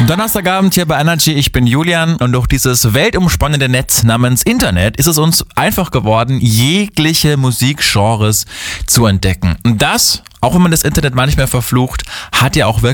Donnerstagabend hier bei Energy, ich bin Julian und durch dieses weltumspannende Netz namens Internet ist es uns einfach geworden, jegliche Musikgenres zu entdecken. Und das, auch wenn man das Internet manchmal verflucht, hat ja auch wirklich